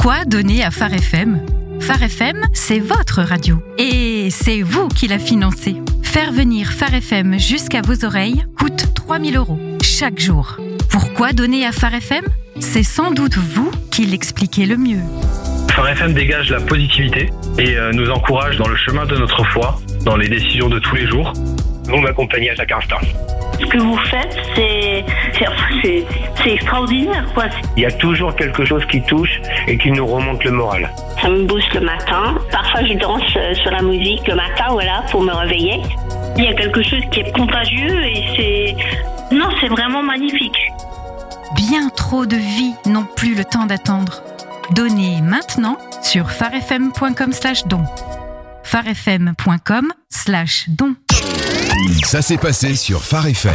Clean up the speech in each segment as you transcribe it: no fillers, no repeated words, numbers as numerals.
Pourquoi donner à Phare FM ? Phare FM, c'est votre radio. Et c'est vous qui la financez. Faire venir Phare FM jusqu'à vos oreilles coûte 3 000 € chaque jour. Pourquoi donner à Phare FM ? C'est sans doute vous qui l'expliquez le mieux. Phare FM dégage la positivité et nous encourage dans le chemin de notre foi, dans les décisions de tous les jours. Vous m'accompagnez à chaque instant. Ce que vous faites, c'est extraordinaire, quoi. Il y a toujours quelque chose qui touche et qui nous remonte le moral. Ça me booste le matin. Parfois, je danse sur la musique le matin, voilà, pour me réveiller. Il y a quelque chose qui est contagieux et c'est vraiment magnifique. Bien trop de vies n'ont plus le temps d'attendre. Donnez maintenant sur pharefm.com/don. pharefm.com/don. Ça s'est passé sur Phare FM.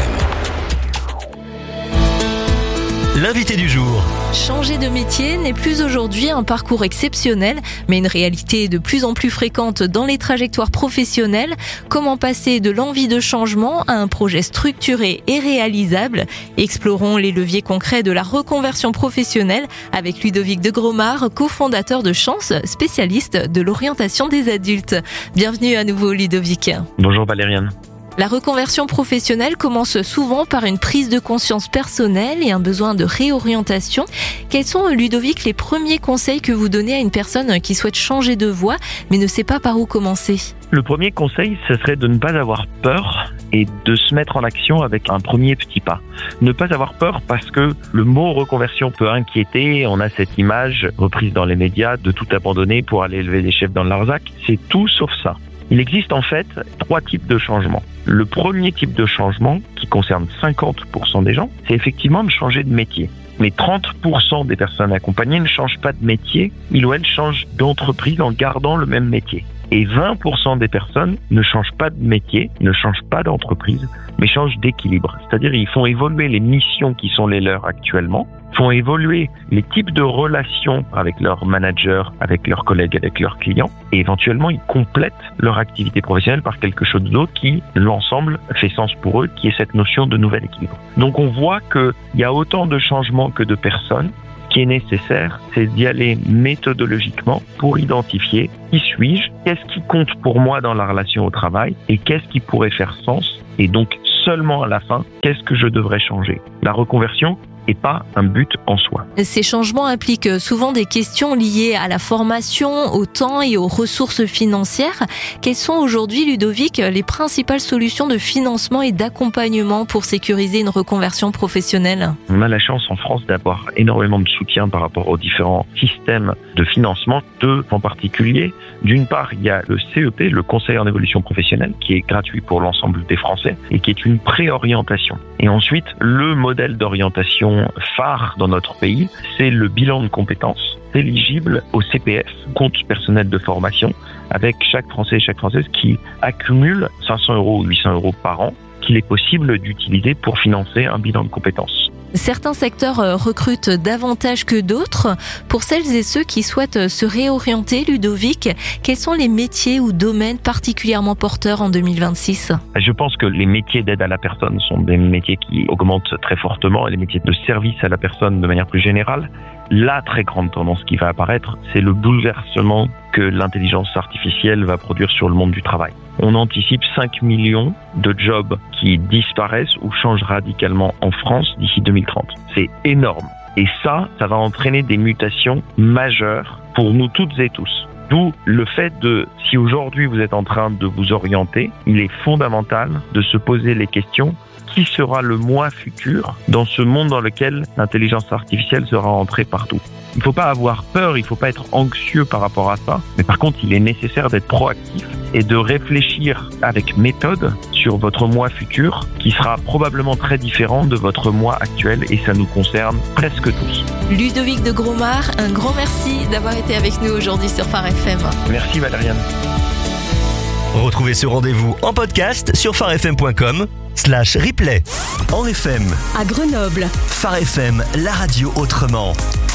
L'invité du jour. Changer de métier n'est plus aujourd'hui un parcours exceptionnel, mais une réalité de plus en plus fréquente dans les trajectoires professionnelles. Comment passer de l'envie de changement à un projet structuré et réalisable ? Explorons les leviers concrets de la reconversion professionnelle avec Ludovic de Gromard, cofondateur de Chance, spécialiste de l'orientation des adultes. Bienvenue à nouveau Ludovic. Bonjour Valériane. La reconversion professionnelle commence souvent par une prise de conscience personnelle et un besoin de réorientation. Quels sont, Ludovic, les premiers conseils que vous donnez à une personne qui souhaite changer de voie mais ne sait pas par où commencer ? Le premier conseil, ce serait de ne pas avoir peur et de se mettre en action avec un premier petit pas. Ne pas avoir peur parce que le mot reconversion peut inquiéter. On a cette image reprise dans les médias de tout abandonner pour aller élever des chefs dans le Larzac. C'est tout sauf ça. Il existe en fait 3 types de changements. Le premier type de changement, qui concerne 50% des gens, c'est effectivement de changer de métier. Mais 30% des personnes accompagnées ne changent pas de métier, ils ou elles changent d'entreprise en gardant le même métier. Et 20% des personnes ne changent pas de métier, ne changent pas d'entreprise, mais changent d'équilibre. C'est-à-dire ils font évoluer les missions qui sont les leurs actuellement, font évoluer les types de relations avec leurs managers, avec leurs collègues, avec leurs clients, et éventuellement ils complètent leur activité professionnelle par quelque chose d'autre qui, l'ensemble, fait sens pour eux, qui est cette notion de nouvel équilibre. Donc on voit qu'il y a autant de changements que de personnes. Ce qui est nécessaire, c'est d'y aller méthodologiquement pour identifier qui suis-je, qu'est-ce qui compte pour moi dans la relation au travail et qu'est-ce qui pourrait faire sens, et donc seulement à la fin, qu'est-ce que je devrais changer. La reconversion et pas un but en soi. Ces changements impliquent souvent des questions liées à la formation, au temps et aux ressources financières. Quelles sont aujourd'hui, Ludovic, les principales solutions de financement et d'accompagnement pour sécuriser une reconversion professionnelle ? On a la chance en France d'avoir énormément de soutien par rapport aux différents systèmes de financement. 2 en particulier. D'une part, il y a le CEP, le Conseil en évolution professionnelle, qui est gratuit pour l'ensemble des Français et qui est une préorientation. Et ensuite, le modèle d'orientation phare dans notre pays, c'est le bilan de compétences éligible au CPF, compte personnel de formation, avec chaque Français et chaque Française qui accumule 500 € ou 800 € par an, qu'il est possible d'utiliser pour financer un bilan de compétences. Certains secteurs recrutent davantage que d'autres. Pour celles et ceux qui souhaitent se réorienter, Ludovic, quels sont les métiers ou domaines particulièrement porteurs en 2026 ? Je pense que les métiers d'aide à la personne sont des métiers qui augmentent très fortement, et les métiers de service à la personne de manière plus générale. La très grande tendance qui va apparaître, c'est le bouleversement que l'intelligence artificielle va produire sur le monde du travail. On anticipe 5 millions de jobs qui disparaissent ou changent radicalement en France d'ici 2030. C'est énorme. Et ça va entraîner des mutations majeures pour nous toutes et tous. D'où le fait si aujourd'hui vous êtes en train de vous orienter, il est fondamental de se poser les questions. Qui sera le moi futur dans ce monde dans lequel l'intelligence artificielle sera entrée partout ? Il ne faut pas avoir peur, il ne faut pas être anxieux par rapport à ça, mais par contre, il est nécessaire d'être proactif et de réfléchir avec méthode sur votre moi futur qui sera probablement très différent de votre moi actuel, et ça nous concerne presque tous. Ludovic de Gromard, un grand merci d'avoir été avec nous aujourd'hui sur Phare FM. Merci Valériane. Retrouvez ce rendez-vous en podcast sur pharefm.com/replay. En FM, à Grenoble, Phare FM, la radio autrement.